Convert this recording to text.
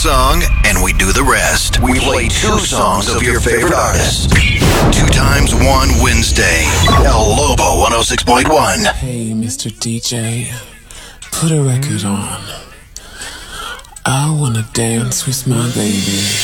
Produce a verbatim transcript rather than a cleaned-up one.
song, and we do the rest. We play two songs of your favorite artist. Two times one Wednesday. El Lobo one oh six point one. Hey, Mister D J, put a record on. I wanna dance with my baby.